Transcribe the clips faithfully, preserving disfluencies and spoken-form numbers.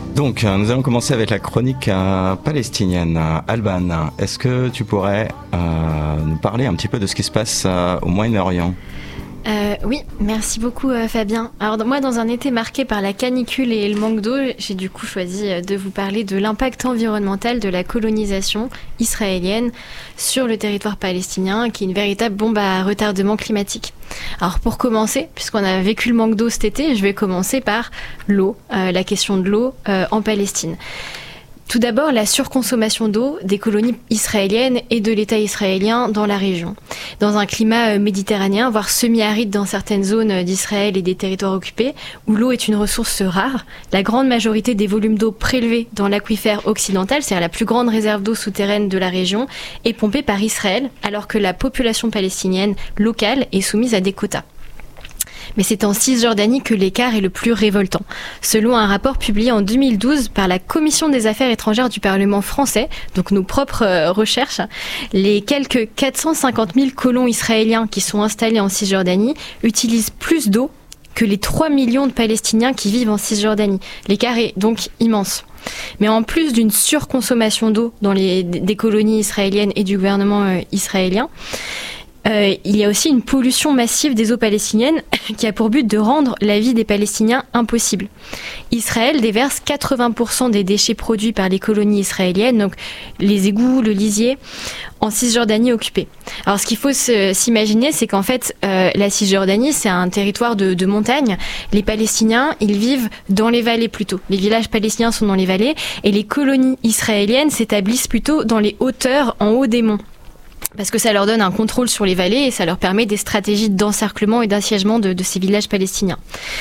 Donc, euh, nous allons commencer avec la chronique euh, palestinienne. Alban, est-ce que tu pourrais euh, nous parler un petit peu de ce qui se passe euh, au Moyen-Orient ? Euh, oui, merci beaucoup euh, Fabien. Alors moi, dans un été marqué par la canicule et le manque d'eau, j'ai du coup choisi euh, de vous parler de l'impact environnemental de la colonisation israélienne sur le territoire palestinien, qui est une véritable bombe à retardement climatique. Alors pour commencer, puisqu'on a vécu le manque d'eau cet été, je vais commencer par l'eau, euh, la question de l'eau euh, en Palestine. Tout d'abord, la surconsommation d'eau des colonies israéliennes et de l'État israélien dans la région. Dans un climat méditerranéen, voire semi-aride dans certaines zones d'Israël et des territoires occupés, où l'eau est une ressource rare, la grande majorité des volumes d'eau prélevés dans l'aquifère occidental, c'est-à-dire la plus grande réserve d'eau souterraine de la région, est pompée par Israël, alors que la population palestinienne locale est soumise à des quotas. Mais c'est en Cisjordanie que l'écart est le plus révoltant. Selon un rapport publié en deux mille douze par la Commission des affaires étrangères du Parlement français, donc nos propres euh, recherches, les quelques quatre cent cinquante mille colons israéliens qui sont installés en Cisjordanie utilisent plus d'eau que les trois millions de Palestiniens qui vivent en Cisjordanie. L'écart est donc immense. Mais en plus d'une surconsommation d'eau dans les, des colonies israéliennes et du gouvernement euh, israélien, Euh, il y a aussi une pollution massive des eaux palestiniennes qui a pour but de rendre la vie des Palestiniens impossible. Israël déverse quatre-vingts pour cent des déchets produits par les colonies israéliennes, donc les égouts, le lisier, en Cisjordanie occupée. Alors ce qu'il faut se, s'imaginer, c'est qu'en fait, euh, la Cisjordanie, c'est un territoire de, de montagne. Les Palestiniens, ils vivent dans les vallées plutôt. Les villages palestiniens sont dans les vallées et les colonies israéliennes s'établissent plutôt dans les hauteurs, en haut des monts. Parce que ça leur donne un contrôle sur les vallées et ça leur permet des stratégies d'encerclement et d'assiègement de, de ces villages palestiniens.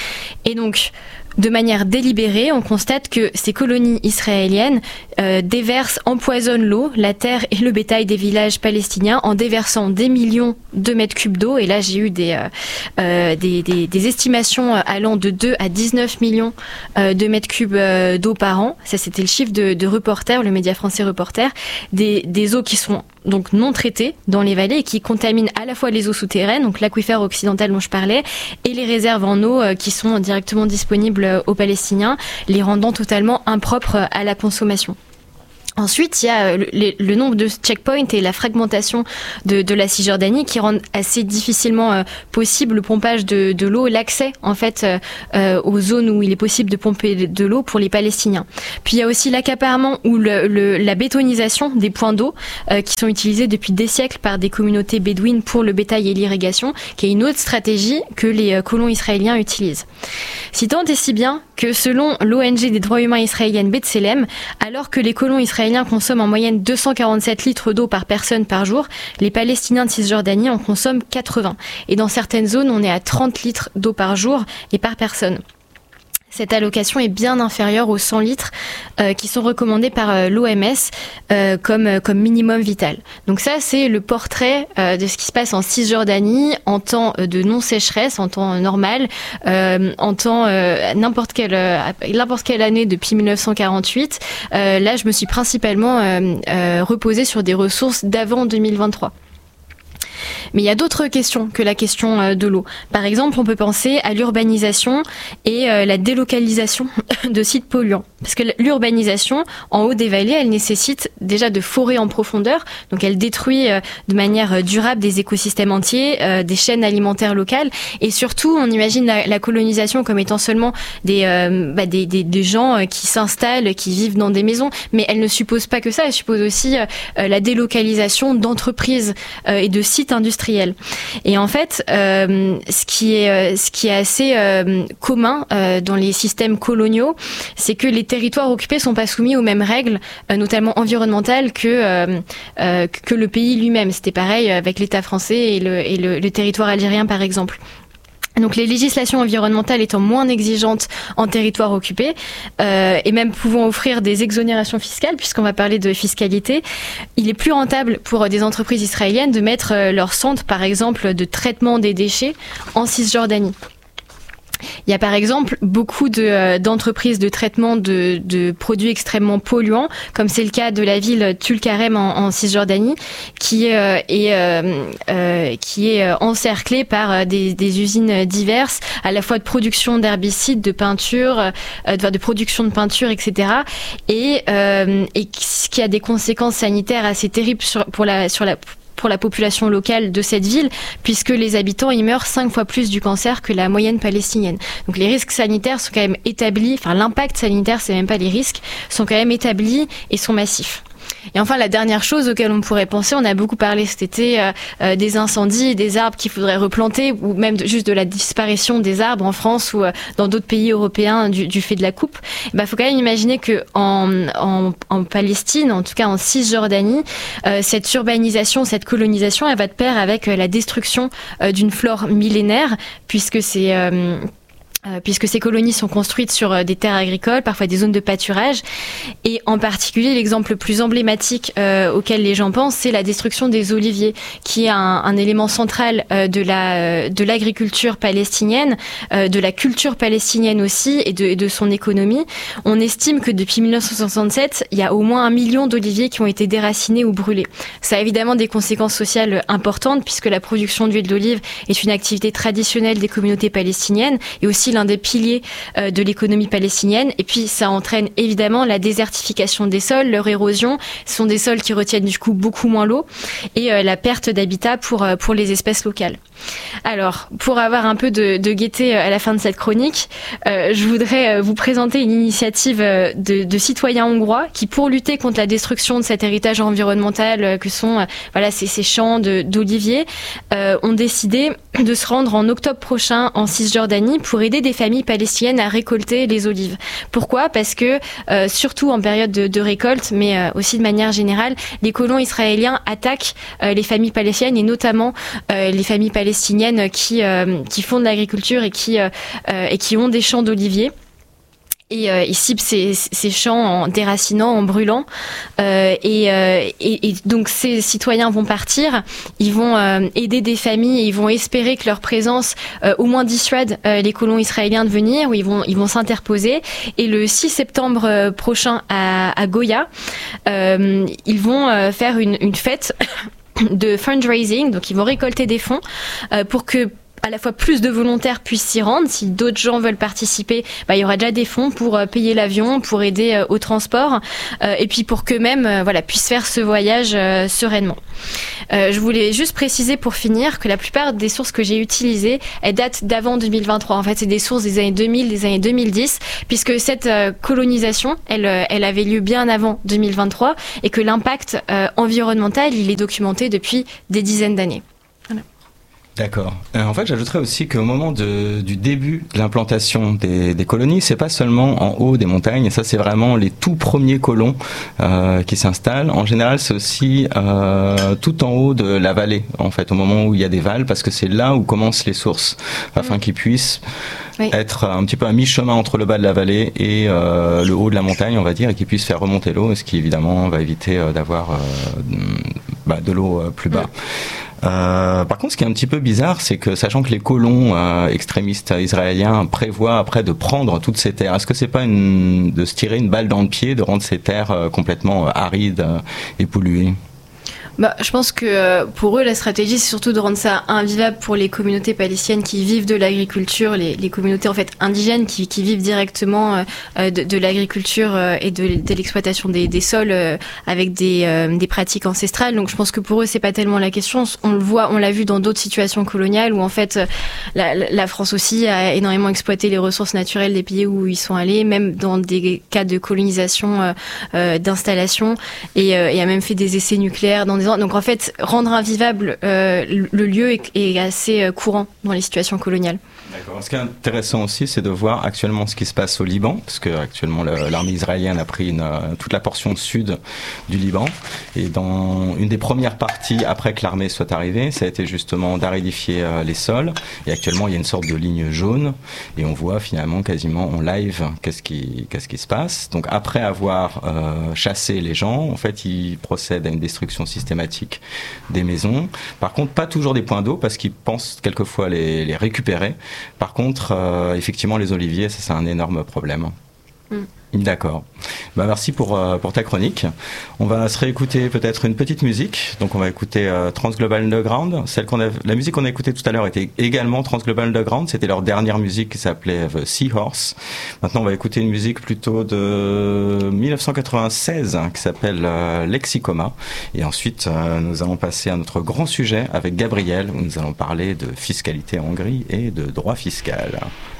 Et donc, de manière délibérée, on constate que ces colonies israéliennes euh, déversent, empoisonnent l'eau, la terre et le bétail des villages palestiniens en déversant des millions de mètres cubes d'eau. Et là, j'ai eu des, euh, euh, des, des, des estimations allant de deux à dix-neuf millions euh, de mètres cubes euh, d'eau par an. Ça, c'était le chiffre de, de Reporter, le média français Reporter. Des, des eaux qui sont donc non traitées dans les vallées et qui contaminent à la fois les eaux souterraines, donc l'aquifère occidental dont je parlais, et les réserves en eau euh, qui sont directement disponibles aux Palestiniens, les rendant totalement impropres à la consommation. Ensuite, il y a le, le, le nombre de checkpoints et la fragmentation de, de la Cisjordanie qui rendent assez difficilement euh, possible le pompage de, de l'eau, l'accès en fait euh, aux zones où il est possible de pomper de l'eau pour les Palestiniens. Puis il y a aussi l'accaparement ou le, le, la bétonisation des points d'eau euh, qui sont utilisés depuis des siècles par des communautés bédouines pour le bétail et l'irrigation, qui est une autre stratégie que les euh, colons israéliens utilisent. Si tant et si bien que selon l'O N G des droits humains israélienne B'Tselem, alors que les colons israéliens consomment en moyenne deux cent quarante-sept litres d'eau par personne par jour, les Palestiniens de Cisjordanie en consomment quatre-vingts. Et dans certaines zones, on est à trente litres d'eau par jour et par personne. Cette allocation est bien inférieure aux cent litres euh, qui sont recommandés par euh, l'O M S euh, comme, euh, comme minimum vital. Donc ça, c'est le portrait euh, de ce qui se passe en Cisjordanie en temps de non-sécheresse, en temps normal, euh, en temps euh, n'importe quelle, euh, n'importe quelle année depuis dix-neuf cent quarante-huit. Euh, là, je me suis principalement euh, euh, reposée sur des ressources d'avant deux mille vingt-trois. Mais il y a d'autres questions que la question de l'eau. Par exemple, on peut penser à l'urbanisation et euh, la délocalisation de sites polluants. Parce que l'urbanisation, en haut des vallées, elle nécessite déjà de forer en profondeur. Donc elle détruit euh, de manière durable des écosystèmes entiers, euh, des chaînes alimentaires locales. Et surtout, on imagine la, la colonisation comme étant seulement des, euh, bah, des, des, des gens qui s'installent, qui vivent dans des maisons. Mais elle ne suppose pas que ça. Elle suppose aussi euh, la délocalisation d'entreprises euh, et de sites industriels. Et en fait, euh, ce qui est, euh, ce qui est assez euh, commun euh, dans les systèmes coloniaux, c'est que les territoires occupés sont pas soumis aux mêmes règles, euh, notamment environnementales, que euh, euh, que le pays lui-même. C'était pareil avec l'État français et le, et le, le territoire algérien, par exemple. Donc les législations environnementales étant moins exigeantes en territoire occupé euh, et même pouvant offrir des exonérations fiscales, puisqu'on va parler de fiscalité, il est plus rentable pour des entreprises israéliennes de mettre leur centre, par exemple, de traitement des déchets en Cisjordanie. Il y a par exemple beaucoup de, euh, d'entreprises de traitement de, de produits extrêmement polluants, comme c'est le cas de la ville Tulkarem en, en Cisjordanie, qui, euh, est, euh, euh, qui est encerclée par des, des usines diverses, à la fois de production d'herbicides, de peinture, euh, de, de production de peinture, et cetera. Et, euh, et ce qui a des conséquences sanitaires assez terribles sur, pour la, sur la pour la population locale de cette ville, puisque les habitants y meurent cinq fois plus du cancer que la moyenne palestinienne. Donc les risques sanitaires sont quand même établis, enfin l'impact sanitaire, c'est même pas les risques, sont quand même établis et sont massifs. Et enfin, la dernière chose auquel on pourrait penser, on a beaucoup parlé cet été euh, euh, des incendies, des arbres qu'il faudrait replanter, ou même de, juste de la disparition des arbres en France ou euh, dans d'autres pays européens du, du fait de la coupe. Il bah, faut quand même imaginer que en, en, en Palestine, en tout cas en Cisjordanie, euh, cette urbanisation, cette colonisation, elle va de pair avec euh, la destruction euh, d'une flore millénaire, puisque c'est euh, Euh, puisque ces colonies sont construites sur euh, des terres agricoles, parfois des zones de pâturage. Et en particulier, l'exemple le plus emblématique euh, auquel les gens pensent, c'est la destruction des oliviers, qui est un, un élément central euh, de la euh, de l'agriculture palestinienne, euh, de la culture palestinienne aussi, et de, et de son économie. On estime que depuis mille neuf cent soixante-sept, il y a au moins un million d'oliviers qui ont été déracinés ou brûlés. Ça a évidemment des conséquences sociales importantes, puisque la production d'huile d'olive est une activité traditionnelle des communautés palestiniennes, et aussi l'un des piliers euh, de l'économie palestinienne. Et puis ça entraîne évidemment la désertification des sols, leur érosion. Ce sont des sols qui retiennent du coup beaucoup moins l'eau, et euh, la perte d'habitat pour, euh, pour les espèces locales. Alors, pour avoir un peu de, de gaieté à la fin de cette chronique, euh, je voudrais euh, vous présenter une initiative euh, de, de citoyens hongrois qui, pour lutter contre la destruction de cet héritage environnemental euh, que sont euh, voilà, ces, ces champs de, d'oliviers, euh, ont décidé de se rendre en octobre prochain en Cisjordanie pour aider des familles palestiniennes à récolter les olives. Pourquoi ? Parce que, euh, surtout en période de, de récolte, mais euh, aussi de manière générale, les colons israéliens attaquent euh, les familles palestiniennes, et notamment euh, les familles palestiniennes qui, euh, qui font de l'agriculture et qui, euh, euh, et qui ont des champs d'oliviers. Et euh, ils ciblent ces, ces champs en déracinant, en brûlant. Euh, et, euh, et, et donc ces citoyens vont partir, ils vont euh, aider des familles, et ils vont espérer que leur présence euh, au moins dissuade euh, les colons israéliens de venir, où ils vont, ils vont s'interposer. Et le six septembre euh, prochain à, à Goya, euh, ils vont euh, faire une, une fête de fundraising, donc ils vont récolter des fonds euh, pour que à la fois plus de volontaires puissent s'y rendre. Si d'autres gens veulent participer, bah, il y aura déjà des fonds pour euh, payer l'avion, pour aider euh, au transport, euh, et puis pour qu'eux-mêmes euh, voilà, puissent faire ce voyage euh, sereinement. Euh, je voulais juste préciser pour finir que la plupart des sources que j'ai utilisées, elles datent d'avant deux mille vingt-trois. En fait, c'est des sources des années deux mille, des années deux mille dix, puisque cette euh, colonisation, elle, euh, elle avait lieu bien avant deux mille vingt-trois, et que l'impact euh, environnemental, il est documenté depuis des dizaines d'années. Voilà. D'accord. Euh, en fait, j'ajouterais aussi qu'au moment de, du début de l'implantation des, des colonies, c'est pas seulement en haut des montagnes, et ça c'est vraiment les tout premiers colons euh, qui s'installent. En général, c'est aussi euh, tout en haut de la vallée, en fait, au moment où il y a des vals, parce que c'est là où commencent les sources, afin mmh. qu'ils puissent oui. être un petit peu à mi-chemin entre le bas de la vallée et euh, le haut de la montagne, on va dire, et qu'ils puissent faire remonter l'eau, ce qui évidemment va éviter euh, d'avoir euh, bah, de l'eau euh, plus bas. Mmh. Euh, par contre, ce qui est un petit peu bizarre, c'est que sachant que les colons euh, extrémistes israéliens prévoient après de prendre toutes ces terres, est-ce que c'est pas une, de se tirer une balle dans le pied, de rendre ces terres euh, complètement euh, arides euh, et polluées ? Bah, je pense que pour eux, la stratégie, c'est surtout de rendre ça invivable pour les communautés palestiniennes qui vivent de l'agriculture, les, les communautés en fait indigènes qui, qui vivent directement euh, de, de l'agriculture euh, et de, de l'exploitation des, des sols euh, avec des, euh, des pratiques ancestrales. Donc, je pense que pour eux, c'est pas tellement la question. On le voit, on l'a vu dans d'autres situations coloniales où en fait, la, la France aussi a énormément exploité les ressources naturelles des pays où ils sont allés, même dans des cas de colonisation, euh, euh, d'installation, et, euh, et a même fait des essais nucléaires dans des donc en fait, rendre invivable euh, le lieu est, est assez euh, courant dans les situations coloniales. D'accord. Ce qui est intéressant aussi, c'est de voir actuellement ce qui se passe au Liban, parce que actuellement le, l'armée israélienne a pris une, toute la portion sud du Liban, et dans une des premières parties après que l'armée soit arrivée, ça a été justement d'aridifier euh, les sols, et actuellement il y a une sorte de ligne jaune, et on voit finalement quasiment en live qu'est-ce qui, qu'est-ce qui se passe. Donc après avoir euh, chassé les gens, en fait ils procèdent à une destruction systématique des maisons. Par contre, pas toujours des points d'eau, parce qu'ils pensent quelquefois les, les récupérer. Par contre, euh, effectivement, les oliviers, ça c'est un énorme problème. Mm. D'accord. Bah, merci pour, euh, pour ta chronique. On va se réécouter peut-être une petite musique. Donc on va écouter euh, Transglobal Underground. Celle qu'on a, la musique qu'on a écoutée tout à l'heure était également Transglobal Underground. C'était leur dernière musique qui s'appelait The Seahorse. Maintenant on va écouter une musique plutôt de dix-neuf cent quatre-vingt-seize hein, qui s'appelle euh, Lexicoma. Et ensuite euh, nous allons passer à notre grand sujet avec Gabriel où nous allons parler de fiscalité en Hongrie et de droit fiscal.